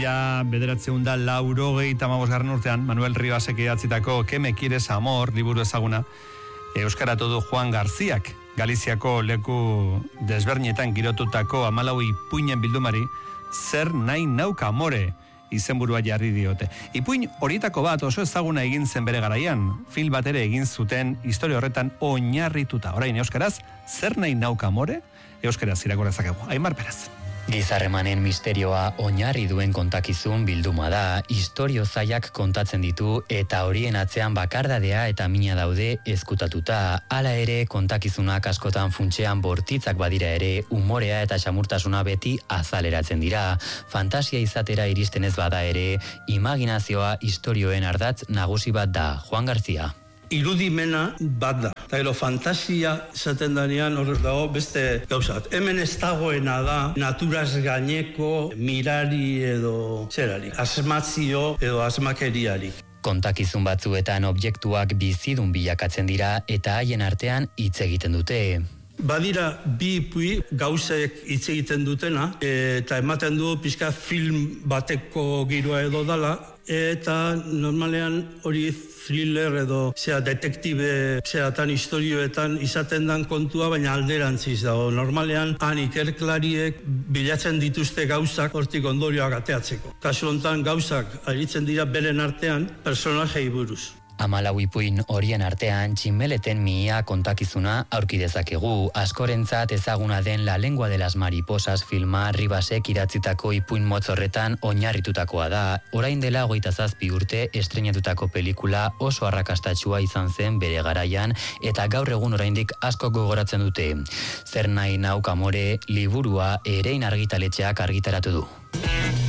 Ja, 1985 urtean, Manuel Rivasek idatzitako Que me quieres amor, liburu ezaguna, euskaratu du Juan Garziak, Galiziako leku desbernietan girotutako 14 ipuinen bildumari, Zer nahi nauk amore izenburua jarri diote. Ipuin horietako bat oso ezaguna egin zen bere garaian, film bat ere egin zuten historia horretan oinarrituta. Orain euskaraz, Zer nahi nauk amore, euskaraz irakurrezakegu. Aimar Perez. Gizarremanen misterioa oinarri duen kontakizun bilduma da, istorio zaiak kontatzen ditu eta horien atzean bakardadea eta mina daude ezkutatuta. Hala ere, kontakizunak askotan funtsean bortitzak badira ere, umorea eta xamurtasuna beti azaleratzen dira. Fantasia izatera iristen ez bada ere, imaginazioa istorioen ardatz nagusi bat da. Juan Garzia. Irudimena bat da. Eta gero fantasia esaten danean hor dago beste gauzat. Hemen ez dagoena da naturaz gaineko mirari edo zerarik. Asmazio edo asmakeriarik. Kontakizun batzuetan objektuak bizidun bilakatzen dira eta haien artean hitz egiten dute. Badira bi ipui gauzek hitz egiten dutena eta ematen du pixka film bateko giroa edo dala eta normalean hori thriller edo detektibe tan istorioetan izaten dan kontua, baina alderantziz dago. Normalean han ikerklariek bilatzen dituzte gauzak hortik ondorioak ateatzeko. Kasu honetan gauzak aritzen dira beren artean personajei buruz. 14 ipuin horien artean tximeleten mihia kontakizuna aurki dezakegu. Askorentzat ezaguna den La lengua de las mariposas filma Rivasek idatzitako ipuin motz horretan oinarritutakoa da. Orain dela 27 urte estreinatutako pelikula oso arrakastatsua izan zen bere garaian eta gaur egun oraindik asko gogoratzen dute. Zer nahi nauk amore liburua Erein argitaletxeak argitaratu du.